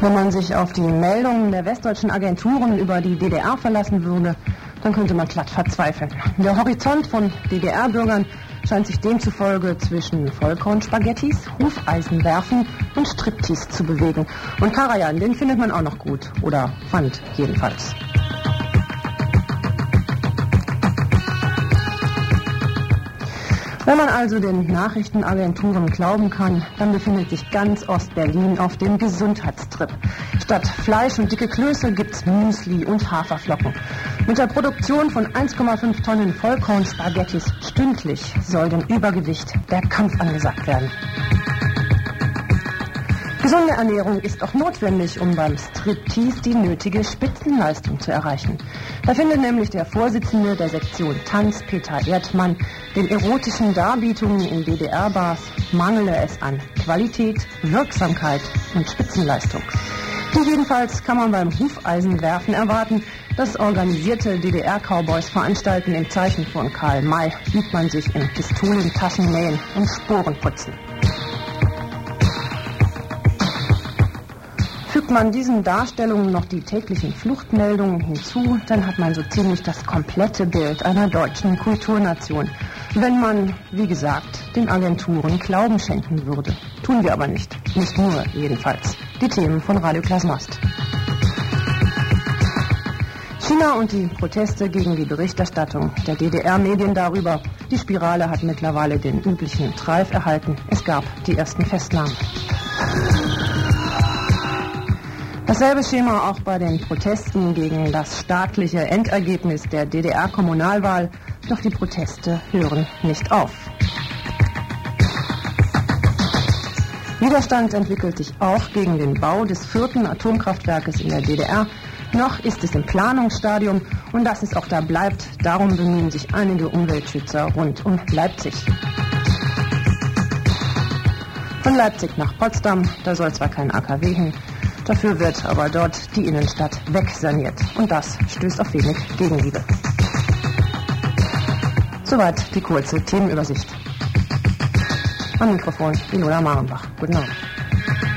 Wenn man sich auf die Meldungen der westdeutschen Agenturen über die DDR verlassen würde, dann könnte man glatt verzweifeln. Der Horizont von DDR-Bürgern scheint sich demzufolge zwischen Vollkornspaghettis, Hufeisenwerfen und Striptease zu bewegen. Und Karajan, den findet man auch noch gut. Oder fand jedenfalls. Wenn man also den Nachrichtenagenturen glauben kann, dann befindet sich ganz Ostberlin auf dem Gesundheitstrip. Statt Fleisch und dicke Klöße gibt's Müsli und Haferflocken. Mit der Produktion von 1,5 Tonnen Vollkornspaghettis stündlich soll dem Übergewicht der Kampf angesagt werden. Gesunde Ernährung ist auch notwendig, um beim Striptease die nötige Spitzenleistung zu erreichen. Da findet nämlich der Vorsitzende der Sektion Tanz, Peter Erdmann, den erotischen Darbietungen in DDR-Bars mangele es an Qualität, Wirksamkeit und Spitzenleistung. Hier jedenfalls kann man beim Hufeisenwerfen erwarten, dass organisierte DDR-Cowboys veranstalten. Im Zeichen von Karl May übt man sich in Pistolen, Taschennähen und Sporenputzen. Fügt man diesen Darstellungen noch die täglichen Fluchtmeldungen hinzu, dann hat man so ziemlich das komplette Bild einer deutschen Kulturnation. Wenn man, wie gesagt, den Agenturen Glauben schenken würde. Tun wir aber nicht. Nicht nur, jedenfalls. Die Themen von Radio Klasnost. China und die Proteste gegen die Berichterstattung der DDR-Medien darüber. Die Spirale hat mittlerweile den üblichen Treif erhalten. Es gab die ersten Festnahmen. Dasselbe Schema auch bei den Protesten gegen das staatliche Endergebnis der DDR-Kommunalwahl. Doch die Proteste hören nicht auf. Widerstand entwickelt sich auch gegen den Bau des 4. Atomkraftwerkes in der DDR. Noch ist es im Planungsstadium und dass es auch da bleibt, darum bemühen sich einige Umweltschützer rund um Leipzig. Von Leipzig nach Potsdam, da soll zwar kein AKW hin, dafür wird aber dort die Innenstadt wegsaniert. Und das stößt auf wenig Gegenliebe. Soweit die kurze Themenübersicht. Am Mikrofon die Lola Marenbach. Guten Abend.